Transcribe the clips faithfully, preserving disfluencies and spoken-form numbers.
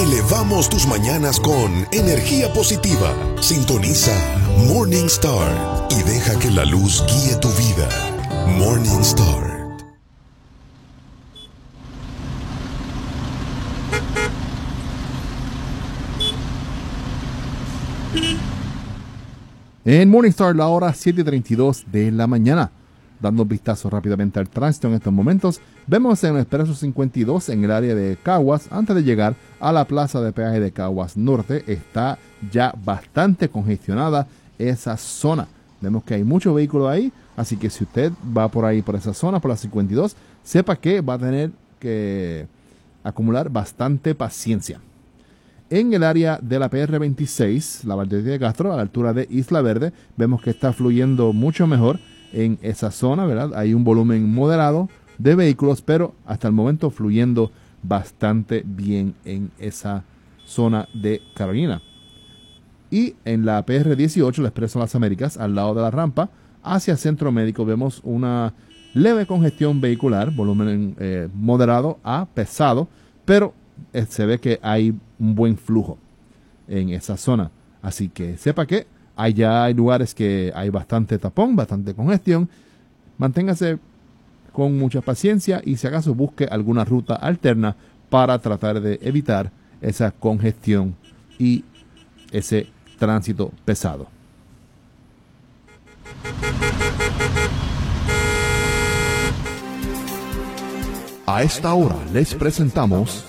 Elevamos tus mañanas con energía positiva. Sintoniza Morning Star y deja que la luz guíe tu vida. Morning Star. En Morningstar, la hora siete y treinta y dos de la mañana. Dando un vistazo rápidamente al tránsito en estos momentos, vemos en el Expreso cincuenta y dos en el área de Caguas, antes de llegar a la plaza de peaje de Caguas Norte, está ya bastante congestionada esa zona. Vemos que hay muchos vehículos ahí, así que si usted va por ahí, por esa zona, por la cincuenta y dos, sepa que va a tener que acumular bastante paciencia. En el área de la P R veintiséis, la Valdería de Castro, a la altura de Isla Verde, vemos que está fluyendo mucho mejor en esa zona, ¿verdad? Hay un volumen moderado de vehículos, pero hasta el momento fluyendo bastante bien en esa zona de Carolina. Y en la P R dieciocho, el Expreso Las Américas, al lado de la rampa, hacia Centro Médico, vemos una leve congestión vehicular, volumen eh, moderado a pesado, pero eh, se ve que hay un buen flujo en esa zona. Así que sepa que allá hay lugares que hay bastante tapón, bastante congestión. Manténgase con mucha paciencia y si acaso busque alguna ruta alterna para tratar de evitar esa congestión y ese tránsito pesado. A esta hora les presentamos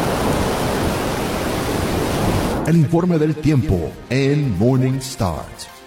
el informe del tiempo en Morning Star.